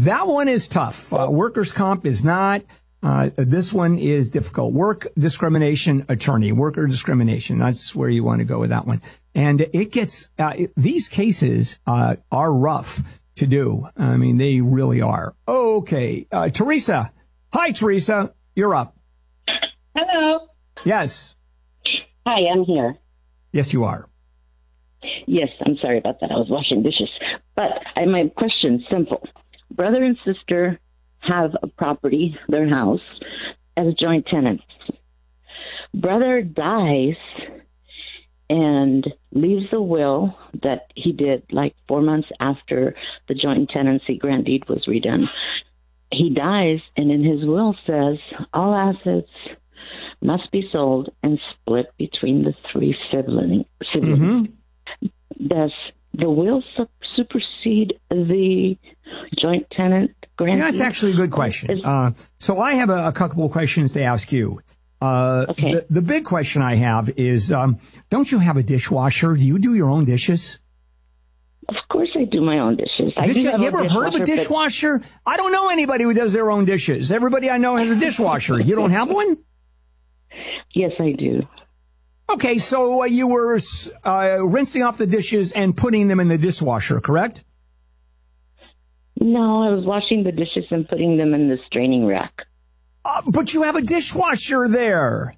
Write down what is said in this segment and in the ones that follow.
That one is tough. Workers' comp is not. This one is difficult. Work discrimination attorney, worker discrimination. That's where you want to go with that one. And it gets, these cases are rough to do. I mean, they really are. Okay. Teresa. Hi, Teresa. You're up. Hello. Yes. Hi, I'm here. Yes, you are. Yes, I'm sorry about that. I was washing dishes. But my question's simple. Brother and sister have a property, their house, as joint tenants. Brother dies and leaves a will that he did like 4 months after the joint tenancy grant deed was redone. He dies, and in his will says all assets must be sold and split between the three siblings. Mm-hmm. Does the will supersede the joint tenant grant? Yeah, that's actually a good question. So I have a couple of questions to ask you. Okay. The big question I have is, don't you have a dishwasher? Do you do your own dishes? Of course I do my own dishes. You ever heard of a dishwasher? I don't know anybody who does their own dishes. Everybody I know has a dishwasher. You don't have one? Yes, I do. Okay, so you were rinsing off the dishes and putting them in the dishwasher, correct? No, I was washing the dishes and putting them in the straining rack. But you have a dishwasher there.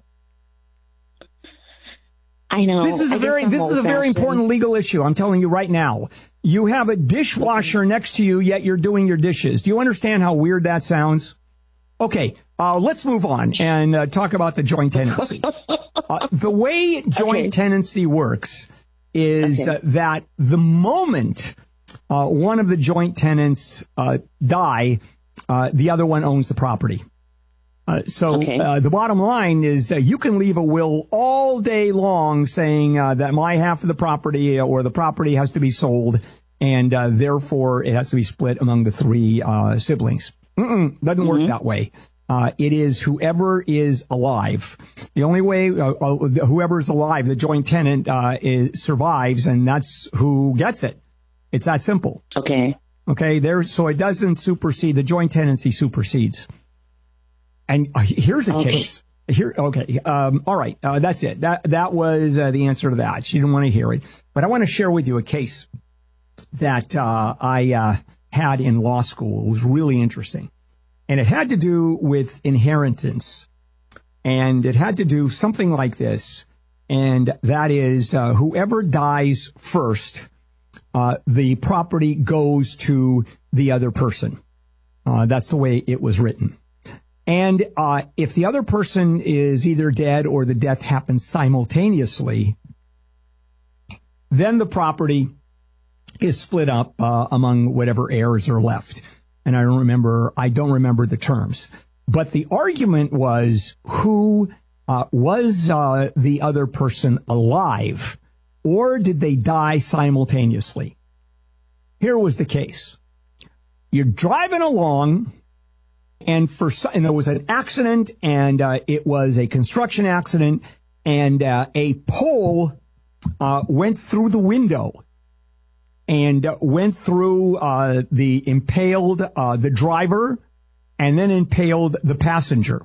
I know. This is a very important legal issue. I'm telling you right now. You have a dishwasher next to you, yet you're doing your dishes. Do you understand how weird that sounds? Okay, let's move on and talk about the joint tenancy. The way joint tenancy works is that the moment one of the joint tenants die, the other one owns the property. The bottom line is you can leave a will all day long saying that my half of the property or the property has to be sold and therefore it has to be split among the three siblings. Doesn't work that way. It is whoever is alive. The only way whoever is alive, the joint tenant survives, and that's who gets it. It's that simple. Okay. So it doesn't supersede. The joint tenancy supersedes. And here's a case. All right. That's it. That was the answer to that. She didn't want to hear it, but I want to share with you a case that I had in law school. It was really interesting, and it had to do with inheritance, and it had to do something like this, and that is whoever dies first, the property goes to the other person. That's the way it was written. And if the other person is either dead or the death happens simultaneously, then the property is split up among whatever heirs are left. And I don't remember the terms. But the argument was who was the other person alive, or did they die simultaneously? Here was the case. You're driving along. And there was an accident, and it was a construction accident, and a pole went through the window and went through impaled the driver and then impaled the passenger.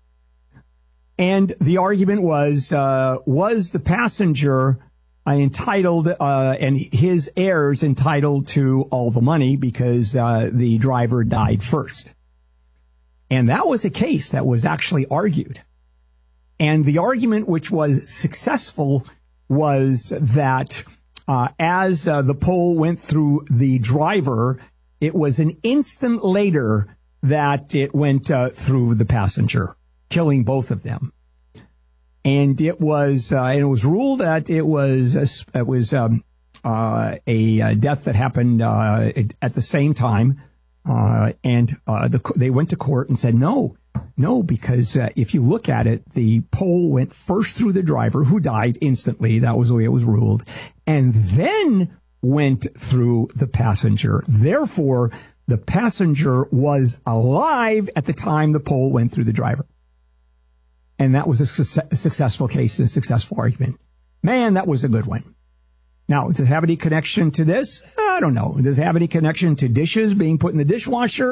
And the argument was the passenger entitled and his heirs entitled to all the money because the driver died first. And that was a case that was actually argued. And the argument which was successful was that as the pole went through the driver, it was an instant later that it went through the passenger, killing both of them. And it was ruled that it was a death that happened at the same time. They went to court and said, no, because if you look at it, the pole went first through the driver who died instantly. That was the way it was ruled, and then went through the passenger. Therefore, the passenger was alive at the time the pole went through the driver. And that was a successful case, a successful argument. Man, that was a good one. Now, does it have any connection to this? I don't know. Does it have any connection to dishes being put in the dishwasher?